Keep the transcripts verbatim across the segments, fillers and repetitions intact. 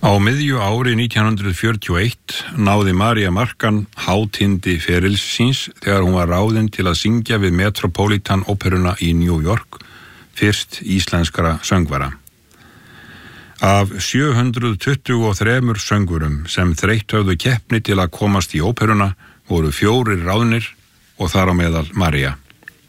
Á miðju ári nítján hundruð fjörutíu og eitt náði María Markan hátindi ferils síns þegar hún var ráðin til að syngja við Metropolitan Óperuna í New York, fyrst íslenskara söngvara. Af sjö hundruð tuttugu og þremur söngurum sem þreytt höfðu keppni til að komast í óperuna voru fjórir ráðnir og þar á meðal María.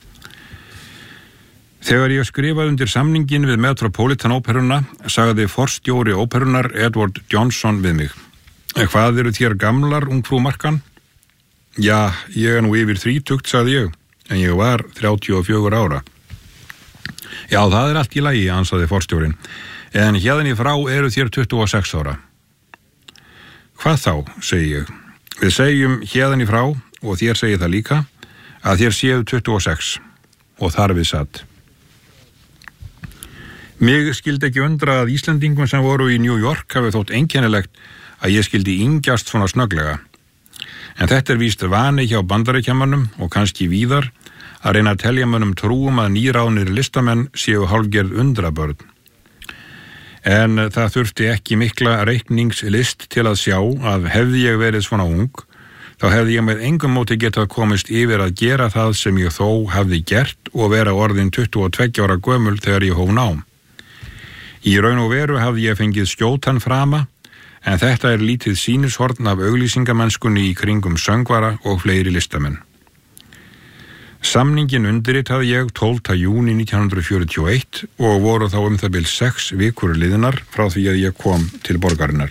Þegar ég skrifaði undir samningin við Metropolitan Óperuna, sagði forstjóri óperunar Edward Johnson við mig: Hvað eru þér gamlar, ungfrú Markan? Ja, ég er nú yfir þrítugt, sagði ég, en ég var þrjátíu og fjögur ára. Já, það er allt í lagi, ansaði forstjórin, en hérðan í frá eru þér tuttugu og sex ára. Hvað þá, segi ég. Við segjum hérðan í frá, og þér segið það líka, að þér séu tuttugu og sex, og þar við satt. Mig skildi ekki undra að Íslendingum sem voru í New York hafi þótt einkennilegt að ég skildi yngjast svona snögglega. En þetta er víst vani hjá Bandaríkjamanum og kannski víðar að reyna að telja mönnum trúum að nýráðnir listamenn séu hálfgerð undrabörn. En það þurfti ekki mikla reikningslist til að sjá að hefði ég verið svona ung, þá hefði ég með engum móti getað komist yfir að gera það sem ég þó hafði gert og vera orðin tuttugu og tveggja ára gömul þegar ég hóf nám. Í raun og veru hafði ég fengið skjótan frama, en þetta er lítið sýnishorn af auglýsingamennskunni í kringum söngvara og fleiri listamenn. Samningin undirritaði ég tólfta júní nítján hundruð fjörutíu og eitt og voru þá um það bil sex vikur liðnar frá því að ég kom til borgarinnar.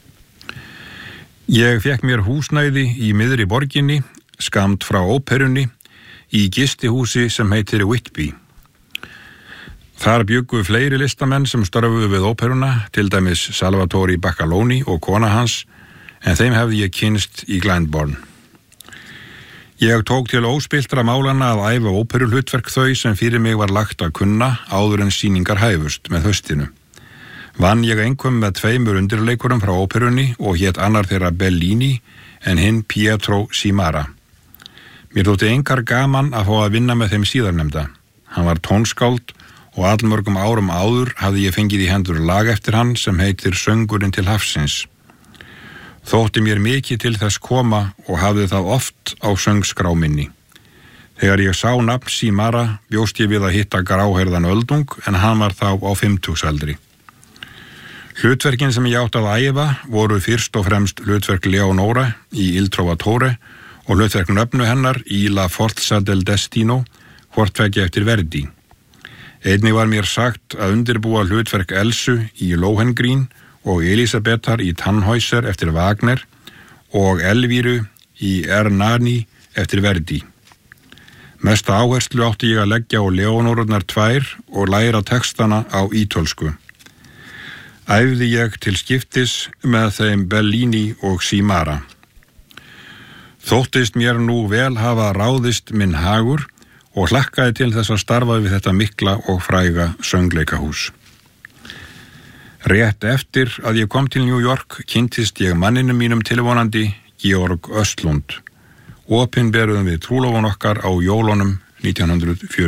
Ég fekk mér húsnæði í miðri borginni, skammt frá óperunni, í gistihúsi sem heitir Whitby. Þar bjuggu fleiri listamenn sem störfuðu við óperuna, til dæmis Salvatore Baccaloni og kona hans, en þeim hefði ég kynnst í Glenbourne. Ég tók til óspilltra málanna að æfa óperuhlutverk þau sem fyrir mig var lagt að kunna áður en sýningar hæfust með haustinu. Vann ég einkum með tveimur undirleikurum frá óperunni og hét annar þeirra Bellini en hinn Pietro Cimara. Mér þótti engar gaman að fá að vinna með þeim síðarnefnda. Hann var tónskáld og allmörgum árum áður hafði ég fengið í hendur lag eftir hann sem heitir Söngurinn til hafsins. Þótti mér mikið til þess koma og hafði það oft á söngskrá minni. Þegar ég sá nafn Cimara bjóst ég við að hitta gráherðan öldung en hann var þá á fimmtugsaldri. Hlutverkin sem ég átt að æfa voru fyrst og fremst hlutverk Leonora í Il Trovatore og hlutverk nöfnu hennar í La Forza del Destino, hvort tveggja eftir Verdi. Einnig var mér sagt að undirbúa hlutverk Elsu í Lohengrin og Elisabetar í Tannhäuser eftir Wagner og Elvíru í Ernani eftir Verdi. Mesta áherslu átti ég að leggja á Leonórurnar tvær og læra textana á ítölsku. Æfði ég til skiptis með þeim Bellini og Cimara. Þóttist mér nú vel hafa ráðist minn hagur og hlakkaði til þess að starfa við þetta mikla og fræga söngleikahús. Rétt eftir að ég kom til New York kynntist ég manninum mínum tilvonandi, Georg Östlund. Opinberuðum við trúlofun okkar á jólunum nítján hundruð fjörutíu.